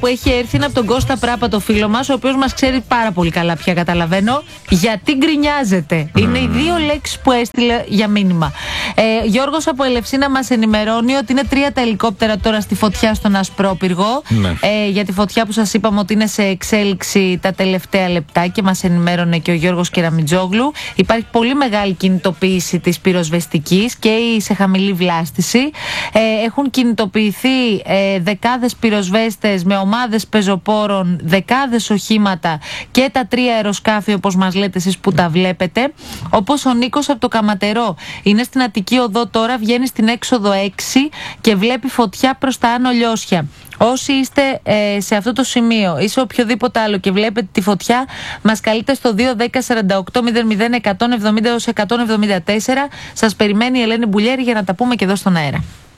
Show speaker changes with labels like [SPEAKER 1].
[SPEAKER 1] που έχει έρθει είναι από τον Κώστα Πράπα, το φίλο μας, ο οποίος μας ξέρει πάρα πολύ καλά πια, καταλαβαίνω. Γιατί γκρινιάζεται. Είναι οι δύο λέξεις που έστειλε για μήνυμα. Γιώργος από Ελευσίνα μας ενημερώνει ότι είναι 3 τα ελικόπτερα τώρα στη φωτιά στον Ασπρόπυργο. Για τη φωτιά που σας είπαμε ότι είναι σε εξέλιξη τα τελευταία λεπτά και μας ενημέρωνε και ο Γιώργος Κεραμιτζόγλου. Υπάρχει πολύ μεγάλη κινητοποίηση της πυροσβεστικής και σε χαμηλή βλάστηση. Έχουν κινητοποιηθεί δεκάδες πυροσβέστες με ομάδες πεζοπόρων, δεκάδες οχήματα και τα 3 αεροσκάφη, όπως μας λέτε εσείς που τα βλέπετε. Όπως ο Νίκος από το Καματερό είναι στην Αττική Οδό τώρα, βγαίνει στην έξοδο 6 και βλέπει φωτιά προς τα Άνω Λιώσια. Όσοι είστε σε αυτό το σημείο ή σε οποιοδήποτε άλλο και βλέπετε τη φωτιά, μας καλείτε στο 210-48-00-170-174. Σας περιμένει η Ελένη Μπουλιέρη για να τα πούμε και εδώ στον αέρα.